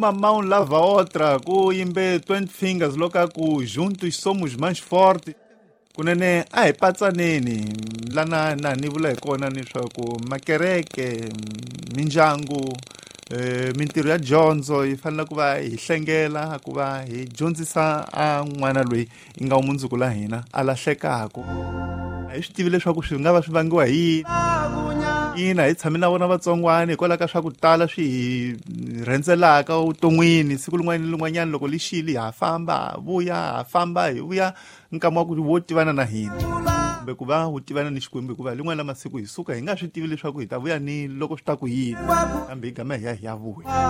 uma mão lava a outra, ku yimbe 20 fingers loka ku juntos somos mais fortes. Kunene a hi patsaneni lana ni vula hi kona leswaku makereke mindyangu mintirho ya dyondzo yi fanele ku va hi hlengela ku va hi dyondzisa a n'wana loyi yi nga mundzuku la hina a lahlekaka. A hi swi tivi leswaku swi nga va swi vangiwa hi ina hi tshame na vona vatsongwana hikwalaho ka swa ku tala swi hi rhendzelaka vuton'wini. Siku lin'wanyana loko li xile ha famba ha famba hi vuya nkama wa ku wo tivana na hina kumbe ku va wu tivana ni Xikwembu hikuva lin'wana la masiku hi suka hi nga swi tivi leswaku hi ta vuya ni loko swi ta ku yini kambe hi gama hi ya vuya.